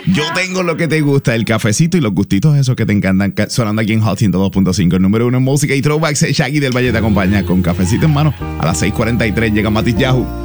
Yo tengo lo que te gusta, el cafecito y los gustitos esos que te encantan, sonando aquí en Hot 102.5, el número 1 en música y throwbacks. Shaggy del Valle te acompaña con cafecito en mano. A las 6:43 llega Matis Yahoo.